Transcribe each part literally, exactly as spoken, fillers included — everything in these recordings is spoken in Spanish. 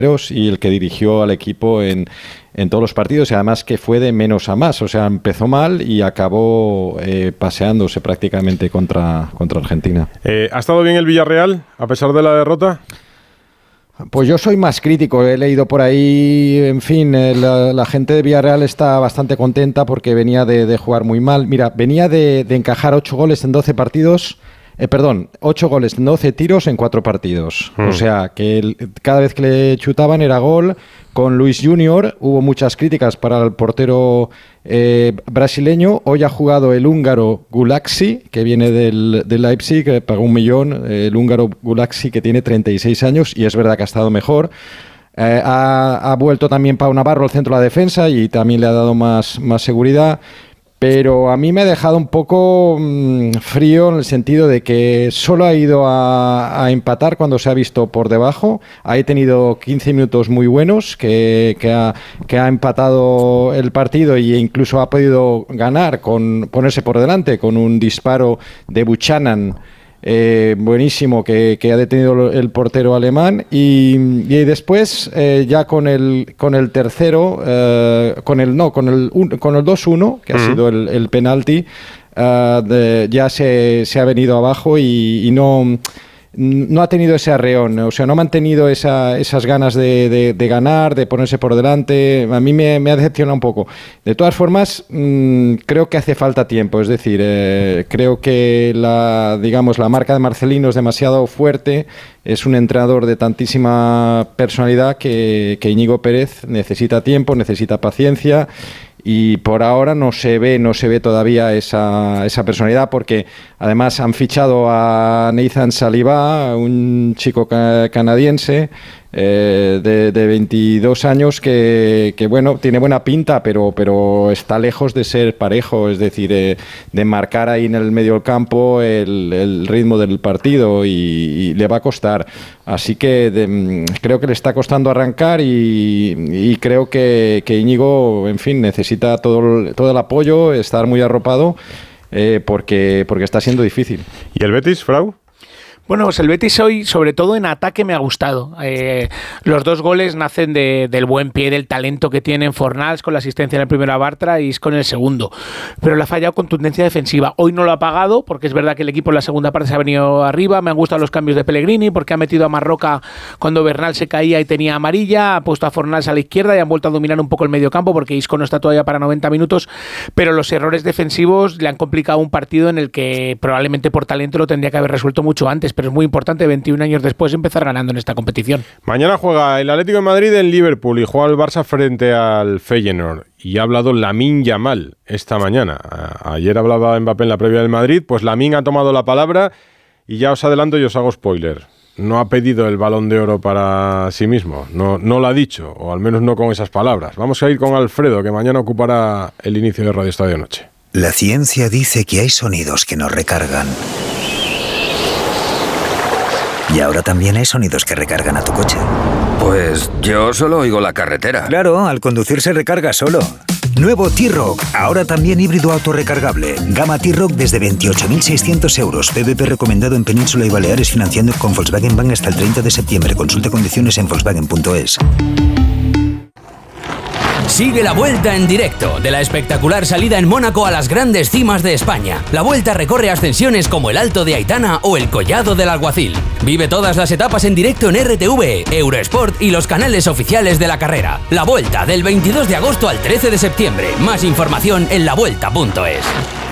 y el que dirigió al equipo en, en todos los partidos, y además que fue de menos a más, o sea, empezó mal y acabó eh, paseándose prácticamente contra, contra Argentina. Eh, ¿Ha estado bien el Villarreal a pesar de la derrota? Pues yo soy más crítico, he leído por ahí, en fin, eh, la, la gente de Villarreal está bastante contenta porque venía de, de jugar muy mal. Mira, venía de, de encajar ocho goles en doce partidos, eh, perdón, ocho goles en doce tiros en cuatro partidos. Mm. O sea, que el, cada vez que le chutaban era gol. Con Luis Junior hubo muchas críticas para el portero eh, brasileño. Hoy ha jugado el húngaro Gulaxi, que viene del, del Leipzig, que pagó un millón. El húngaro Gulaxi, que tiene treinta y seis años, y es verdad que ha estado mejor. Eh, ha, ha vuelto también Pau Navarro al centro de la defensa y también le ha dado más, más seguridad. Pero a mí me ha dejado un poco mmm, frío en el sentido de que solo ha ido a, a empatar cuando se ha visto por debajo. Ha tenido quince minutos muy buenos, que, que, ha, que ha empatado el partido e incluso ha podido ganar, con ponerse por delante con un disparo de Buchanan. Eh, buenísimo que, que ha detenido el portero alemán y, y después eh, ya con el con el tercero eh, con el no con el un, con el dos uno que uh-huh. ha sido el, el penalti uh, de, ya se, se ha venido abajo y, y no no ha tenido ese arreón, o sea, no ha mantenido esa, esas ganas de, de, de ganar, de ponerse por delante. A mí me, me ha decepcionado un poco. De todas formas, mmm, creo que hace falta tiempo, es decir, eh, creo que la, digamos, la marca de Marcelino es demasiado fuerte, es un entrenador de tantísima personalidad que, que Íñigo Pérez necesita tiempo, necesita paciencia. Y por ahora no se ve, no se ve todavía esa, esa personalidad, porque además han fichado a Nathan Saliba, un chico ca- canadiense eh, de, de veintidós años que, que bueno, tiene buena pinta, pero, pero está lejos de ser parejo, es decir, eh, de marcar ahí en el medio del campo el, el ritmo del partido y, y le va a costar. Así que de, creo que le está costando arrancar y, y creo que, que Íñigo, en fin, necesita todo, todo el apoyo, estar muy arropado, eh, porque, porque está siendo difícil. ¿Y el Betis, Frau? Bueno, pues el Betis hoy, sobre todo en ataque, me ha gustado. Eh, los dos goles nacen de, del buen pie, del talento que tienen Fornals con la asistencia en el primero a Bartra y con el segundo. Pero le ha fallado contundencia defensiva. Hoy no lo ha pagado, porque es verdad que el equipo en la segunda parte se ha venido arriba. Me han gustado los cambios de Pellegrini, porque ha metido a Marroca cuando Bernal se caía y tenía amarilla. Ha puesto a Fornals a la izquierda y han vuelto a dominar un poco el medio campo, porque Isco no está todavía para noventa minutos. Pero los errores defensivos le han complicado un partido en el que probablemente por talento lo tendría que haber resuelto mucho antes. Pero es muy importante veintiún años después empezar ganando en esta competición. Mañana juega el Atlético de Madrid en Liverpool y juega el Barça frente al Feyenoord. Y ha hablado Lamine Yamal esta mañana. Ayer hablaba Mbappé en la previa del Madrid, pues Lamine ha tomado la palabra y ya os adelanto y os hago spoiler. No ha pedido el Balón de Oro para sí mismo, no, no lo ha dicho, o al menos no con esas palabras. Vamos a ir con Alfredo, que mañana ocupará el inicio de Radio Estadio Noche. La ciencia dice que hay sonidos que nos recargan. Y ahora también hay sonidos que recargan a tu coche. Pues yo solo oigo la carretera. Claro, al conducir se recarga solo. Nuevo T-Roc, ahora también híbrido autorrecargable. Gama T-Roc desde veintiocho mil seiscientos euros. P V P recomendado en Península y Baleares, financiando con Volkswagen Bank hasta el treinta de septiembre. Consulte condiciones en volkswagen punto es. Sigue la Vuelta en directo, de la espectacular salida en Mónaco a las grandes cimas de España. La Vuelta recorre ascensiones como el Alto de Aitana o el Collado del Alguacil. Vive todas las etapas en directo en R T V, Eurosport y los canales oficiales de la carrera. La Vuelta, del veintidós de agosto al trece de septiembre. Más información en la vuelta punto es.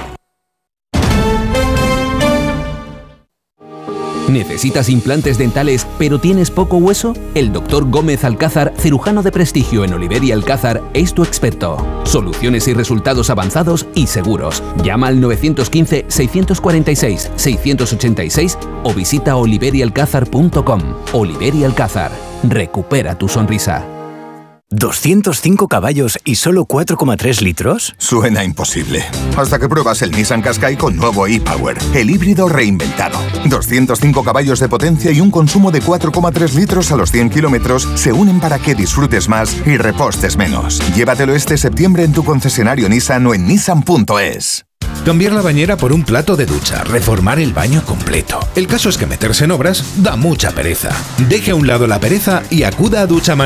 ¿Necesitas implantes dentales pero tienes poco hueso? El doctor Gómez Alcázar, cirujano de prestigio en Oliver y Alcázar, es tu experto. Soluciones y resultados avanzados y seguros. Llama al nueve uno cinco, seis cuatro seis, seis ocho seis o visita oliver y alcázar punto com. Oliver y Alcázar. Recupera tu sonrisa. ¿doscientos cinco caballos y solo cuatro coma tres litros? Suena imposible. Hasta que pruebas el Nissan Qashqai con nuevo e-Power, el híbrido reinventado. doscientos cinco caballos de potencia y un consumo de cuatro coma tres litros a los cien kilómetros se unen para que disfrutes más y repostes menos. Llévatelo este septiembre en tu concesionario Nissan o en nissan punto es. Cambiar la bañera por un plato de ducha, reformar el baño completo. El caso es que meterse en obras da mucha pereza. Deje a un lado la pereza y acuda a Duchaman